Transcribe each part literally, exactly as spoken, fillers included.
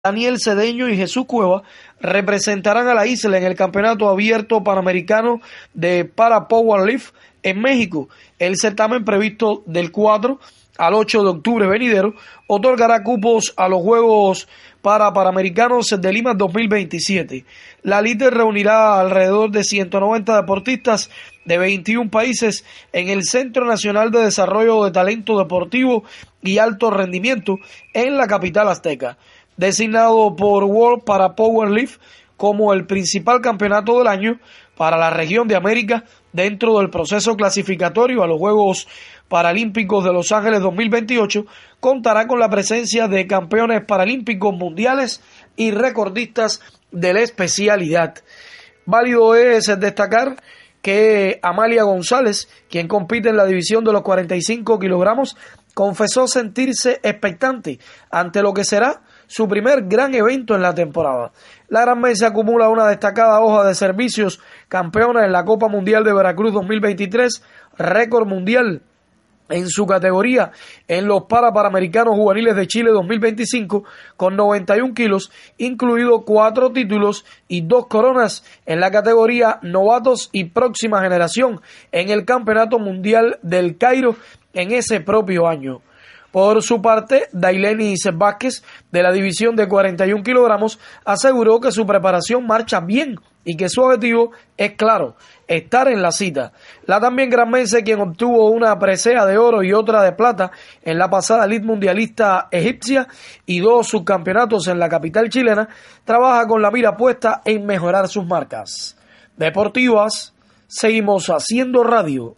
Daniel Cedeño y Jesús Cueva representarán a la isla en el Campeonato Abierto Panamericano de Para Powerlift en México. El certamen, previsto del cuatro al ocho de octubre venidero, otorgará cupos a los Juegos para Panamericanos de Lima dos mil veintisiete. La elite reunirá alrededor de ciento noventa deportistas de veintiún países en el Centro Nacional de Desarrollo de Talento Deportivo y Alto Rendimiento en la capital azteca. Designado por World para Powerlift como el principal campeonato del año para la región de América dentro del proceso clasificatorio a los Juegos Paralímpicos de Los Ángeles dos mil veintiocho, contará con la presencia de campeones paralímpicos mundiales y recordistas de la especialidad. Válido es destacar que Amalia González, quien compite en la división de los cuarenta y cinco kilogramos, confesó sentirse expectante ante lo que será su primer gran evento en la temporada. La Gran Mesa acumula una destacada hoja de servicios, campeona en la Copa Mundial de Veracruz dos mil veintitrés, récord mundial en su categoría en los Para Panamericanos Juveniles de Chile dos mil veinticinco con noventa y un kilos, incluido cuatro títulos y dos coronas en la categoría Novatos y Próxima Generación en el Campeonato Mundial del Cairo en ese propio año. Por su parte, Dailenis Vázquez, de la división de cuarenta y un kilogramos, aseguró que su preparación marcha bien y que su objetivo es claro, estar en la cita. La también granmense, quien obtuvo una presea de oro y otra de plata en la pasada Elite Mundialista egipcia y dos subcampeonatos en la capital chilena, trabaja con la mira puesta en mejorar sus marcas deportivas. Seguimos haciendo radio.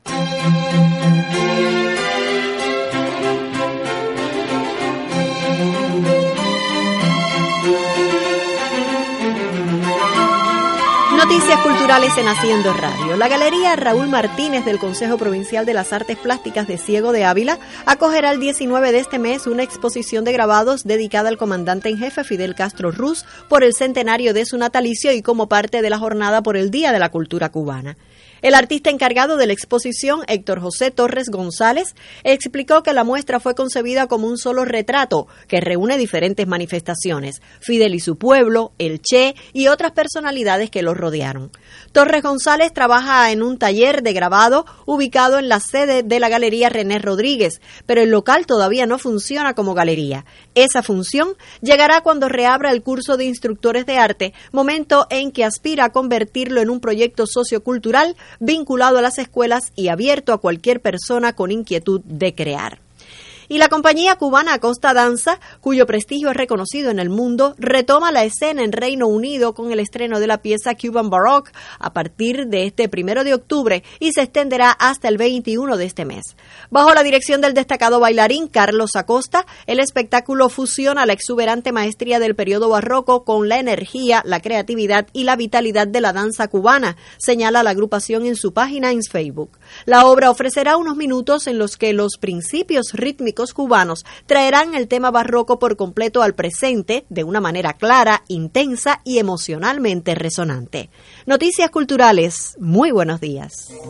Noticias culturales en Haciendo Radio. La Galería Raúl Martínez del Consejo Provincial de las Artes Plásticas de Ciego de Ávila acogerá el diecinueve de este mes una exposición de grabados dedicada al comandante en jefe Fidel Castro Ruz por el centenario de su natalicio y como parte de la jornada por el Día de la Cultura Cubana. El artista encargado de la exposición, Héctor José Torres González, explicó que la muestra fue concebida como un solo retrato que reúne diferentes manifestaciones, Fidel y su pueblo, el Che y otras personalidades que lo rodearon. Torres González trabaja en un taller de grabado ubicado en la sede de la Galería René Rodríguez, pero el local todavía no funciona como galería. Esa función llegará cuando reabra el curso de instructores de arte, momento en que aspira a convertirlo en un proyecto sociocultural vinculado a las escuelas y abierto a cualquier persona con inquietud de crear. Y la compañía cubana Acosta Danza, cuyo prestigio es reconocido en el mundo, retoma la escena en Reino Unido con el estreno de la pieza Cuban Baroque a partir de este primero de octubre y se extenderá hasta el veintiuno de este mes. Bajo la dirección del destacado bailarín Carlos Acosta, el espectáculo fusiona la exuberante maestría del periodo barroco con la energía, la creatividad y la vitalidad de la danza cubana, señala la agrupación en su página en Facebook. La obra ofrecerá unos minutos en los que los principios rítmicos cubanos traerán el tema barroco por completo al presente de una manera clara, intensa y emocionalmente resonante. Noticias culturales, muy buenos días.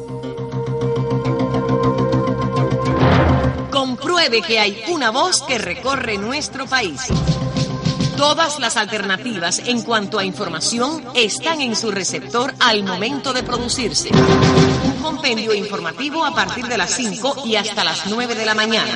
Compruebe que hay una voz que recorre nuestro país. Todas las alternativas en cuanto a información están en su receptor al momento de producirse. Un compendio informativo a partir de las cinco y hasta las nueve de la mañana.